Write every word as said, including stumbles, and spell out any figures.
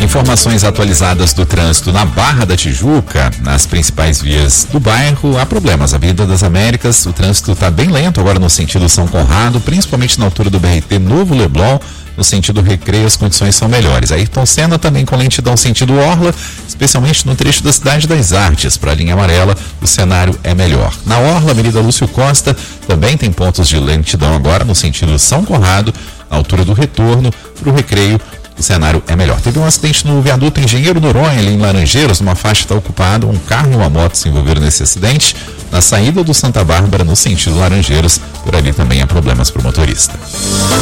Informações atualizadas do trânsito na Barra da Tijuca, nas principais vias do bairro. Há problemas. Avenida das Américas, o trânsito está bem lento agora no sentido São Conrado, principalmente na altura do B R T Novo Leblon. No sentido Recreio, as condições são melhores. Ayrton Senna também com lentidão sentido Orla, especialmente no trecho da Cidade das Artes. Para a linha amarela, o cenário é melhor. Na Orla, Avenida Lúcio Costa, também tem pontos de lentidão agora no sentido São Conrado, na altura do retorno. Para o Recreio, o cenário é melhor. Teve um acidente no viaduto Engenheiro Noronha, ali em Laranjeiras, uma faixa está ocupada, um carro e uma moto se envolveram nesse acidente. Na saída do Santa Bárbara, no sentido Laranjeiras, por ali também há problemas para o motorista.